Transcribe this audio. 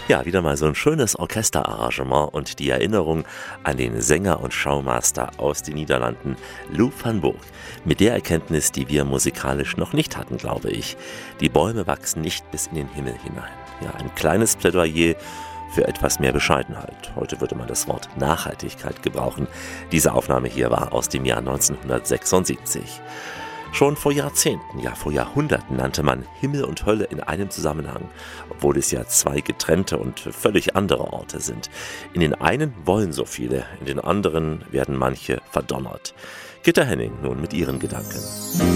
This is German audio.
Ja, wieder mal so ein schönes Orchesterarrangement und die Erinnerung an den Sänger und Showmaster aus den Niederlanden, Lou van Burg. Mit der Erkenntnis, die wir musikalisch noch nicht hatten, glaube ich. Die Bäume wachsen nicht bis in den Himmel hinein. Ja, ein kleines Plädoyer für etwas mehr Bescheidenheit. Heute würde man das Wort Nachhaltigkeit gebrauchen. Diese Aufnahme hier war aus dem Jahr 1976. Schon vor Jahrzehnten, ja vor Jahrhunderten nannte man Himmel und Hölle in einem Zusammenhang, obwohl es ja zwei getrennte und völlig andere Orte sind. In den einen wollen so viele, in den anderen werden manche verdonnert. Gitta Henning nun mit ihren Gedanken.